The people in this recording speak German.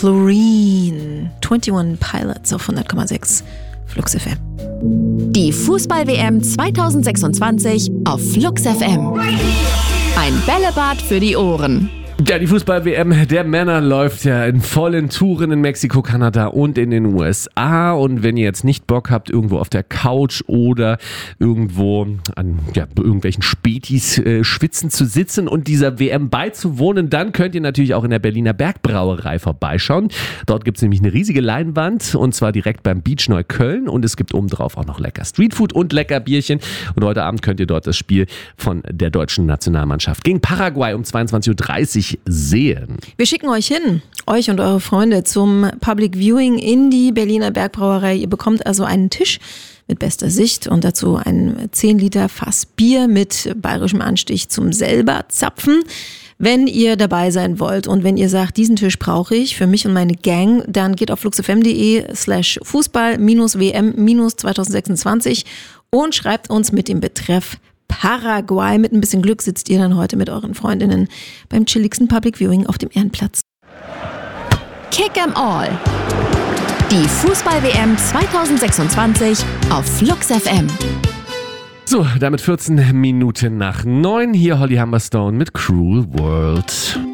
Chlorine. 21 Pilots auf 100,6 Flux FM. Die Fußball-WM 2026 auf Flux FM. Ein Bällebad für die Ohren. Ja, die Fußball-WM der Männer läuft ja in vollen Touren in Mexiko, Kanada und in den USA. Und wenn ihr jetzt nicht Bock habt, irgendwo auf der Couch oder irgendwo an irgendwelchen Spätis schwitzen zu sitzen und dieser WM beizuwohnen, dann könnt ihr natürlich auch in der Berliner Bergbrauerei vorbeischauen. Dort gibt es nämlich eine riesige Leinwand und zwar direkt beim Beach Neukölln und es gibt obendrauf auch noch lecker Streetfood und lecker Bierchen. Und heute Abend könnt ihr dort das Spiel von der deutschen Nationalmannschaft gegen Paraguay um 22.30 Uhr sehen. Wir schicken euch hin, euch und eure Freunde, zum Public Viewing in die Berliner Bergbrauerei. Ihr bekommt also einen Tisch mit bester Sicht und dazu ein 10 Liter Fass Bier mit bayerischem Anstich zum selber zapfen. Wenn ihr dabei sein wollt und wenn ihr sagt, diesen Tisch brauche ich für mich und meine Gang, dann geht auf fluxfm.de/Fußball-WM-2026 und schreibt uns mit dem Betreff Paraguay. Mit ein bisschen Glück sitzt ihr dann heute mit euren Freundinnen beim chilligsten Public Viewing auf dem Ehrenplatz. Kick 'em All. Die Fußball-WM 2026 auf Flux FM. So, damit 14 Minuten nach 9. Hier Holly Humberstone mit Cruel World.